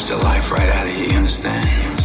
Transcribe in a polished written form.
the life right out of you, you understand?